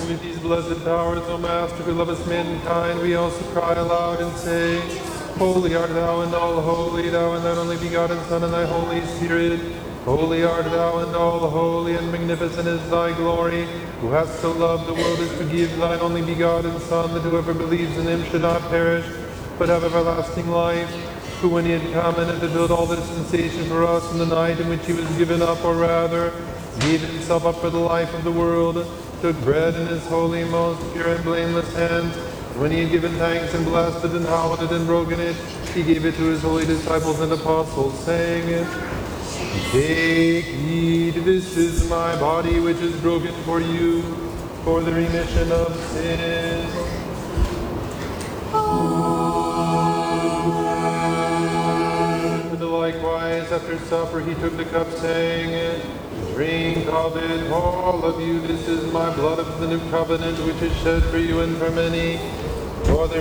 with these blessed powers, O Master, who lovest mankind, we also cry aloud and say, Holy art thou and all holy, thou and thine only begotten Son and thy Holy Spirit. Holy art thou and all holy, and magnificent is thy glory, who hast so loved the world as to give thine only begotten Son, that whoever believes in him should not perish, but have everlasting life. Who, when he had come and had fulfilled all this sensation for us in the night in which he was given up, or rather, gave himself up for the life of the world, took bread in his holy, most pure and blameless hands, and when he had given thanks and blessed it and hallowed it and broken it, he gave it to his holy disciples and apostles, saying, Take, eat, this is my body which is broken for you, for the remission of sins. And likewise, after supper, he took the cup, saying, Drink of it, all of you, this is my blood of the new covenant, which is shed for you and for many, for the